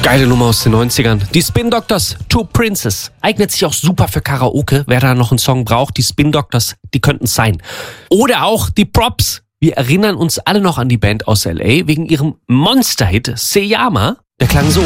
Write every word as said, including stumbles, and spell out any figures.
Geile Nummer aus den neunzigern. Die Spin Doctors, Two Princes. Eignet sich auch super für Karaoke. Wer da noch einen Song braucht, die Spin Doctors, die könnten es sein. Oder auch die Props. Wir erinnern uns alle noch an die Band aus L A wegen ihrem Monster-Hit Seyama. Der klang so.